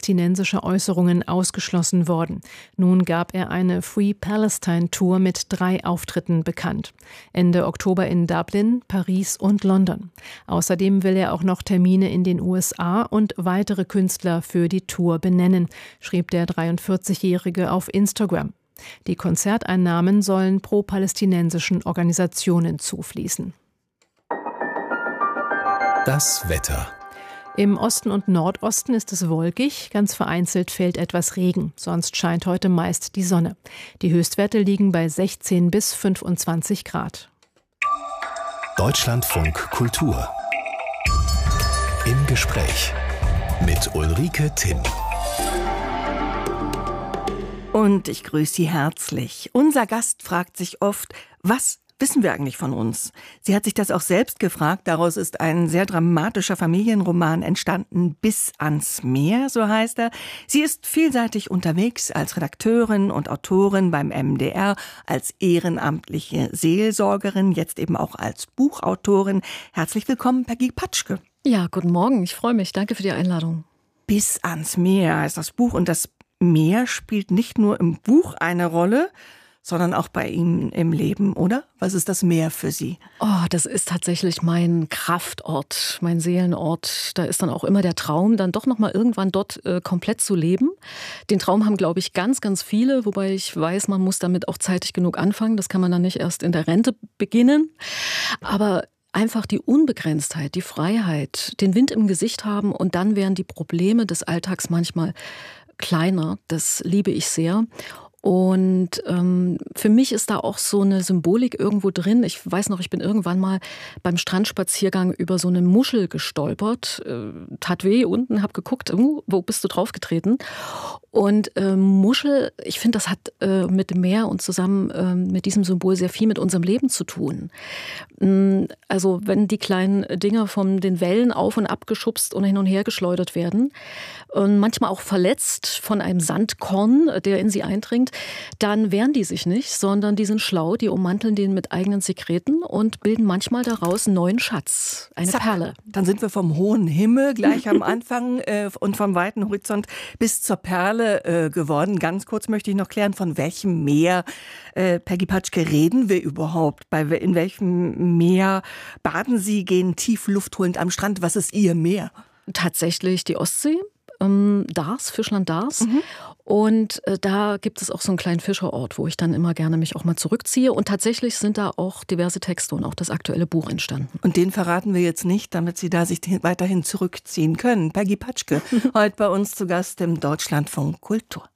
pro-palästinensische Äußerungen ausgeschlossen worden. Nun gab er eine Free Palestine Tour mit 3 Auftritten bekannt. Ende Oktober in Dublin, Paris und London. Außerdem will er auch noch Termine in den USA und weitere Künstler für die Tour benennen, schrieb der 43-Jährige auf Instagram. Die Konzerteinnahmen sollen pro-palästinensischen Organisationen zufließen. Das Wetter. Im Osten und Nordosten ist es wolkig, ganz vereinzelt fällt etwas Regen, sonst scheint heute meist die Sonne. Die Höchstwerte liegen bei 16 bis 25 Grad. Deutschlandfunk Kultur. Im Gespräch mit Ulrike Timm. Und ich grüße Sie herzlich. Unser Gast fragt sich oft, was wissen wir eigentlich von uns? Sie hat sich das auch selbst gefragt. Daraus ist ein sehr dramatischer Familienroman entstanden, Bis ans Meer, so heißt er. Sie ist vielseitig unterwegs als Redakteurin und Autorin beim MDR, als ehrenamtliche Seelsorgerin, jetzt eben auch als Buchautorin. Herzlich willkommen, Peggy Patschke. Ja, guten Morgen. Ich freue mich. Danke für die Einladung. Bis ans Meer heißt das Buch, und das Meer spielt nicht nur im Buch eine Rolle, sondern auch bei Ihnen im Leben, oder? Was ist das Meer für Sie? Oh, das ist tatsächlich mein Kraftort, mein Seelenort. Da ist dann auch immer der Traum, dann doch noch mal irgendwann dort komplett zu leben. Den Traum haben, glaube ich, ganz, ganz viele, wobei ich weiß, man muss damit auch zeitig genug anfangen. Das kann man dann nicht erst in der Rente beginnen. Aber einfach die Unbegrenztheit, die Freiheit, den Wind im Gesicht haben, und dann wären die Probleme des Alltags manchmal kleiner. Das liebe ich sehr. Und für mich ist da auch so eine Symbolik irgendwo drin. Ich weiß noch, ich bin irgendwann mal beim Strandspaziergang über so eine Muschel gestolpert. Tat weh unten, habe geguckt, wo bist du draufgetreten? Und Muschel, ich finde, das hat mit dem Meer und zusammen mit diesem Symbol sehr viel mit unserem Leben zu tun. Also wenn die kleinen Dinger von den Wellen auf und ab geschubst und hin und her geschleudert werden und manchmal auch verletzt von einem Sandkorn, der in sie eindringt, dann wehren die sich nicht, sondern die sind schlau, die ummanteln den mit eigenen Sekreten und bilden manchmal daraus einen neuen Schatz, eine Perle. Dann sind wir vom hohen Himmel gleich am Anfang und vom weiten Horizont bis zur Perle geworden. Ganz kurz möchte ich noch klären, von welchem Meer, Peggy Patschke, reden wir überhaupt? In welchem Meer baden Sie, gehen tief luftholend am Strand? Was ist Ihr Meer? Tatsächlich die Ostsee. Dars, Fischland Dars. Mhm. Und da gibt es auch so einen kleinen Fischerort, wo ich dann immer gerne mich auch mal zurückziehe. Und tatsächlich sind da auch diverse Texte und auch das aktuelle Buch entstanden. Und den verraten wir jetzt nicht, damit Sie da sich weiterhin zurückziehen können. Peggy Patschke, heute bei uns zu Gast im Deutschlandfunk Kultur.